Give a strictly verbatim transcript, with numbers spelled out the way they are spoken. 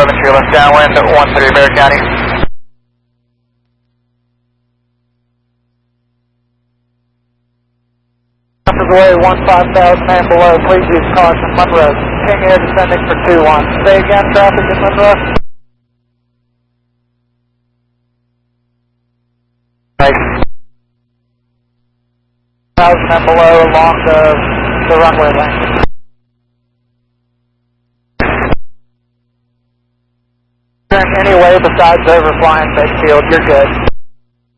telemetry, left downwind at one three Bear County. Numbers away, one five thousand and below, please use caution, Monroe. King air descending for two one. Say again, traffic in Monroe. Right. Thousand and below along the, the runway lane. Any way besides overflying Big Field, you're good.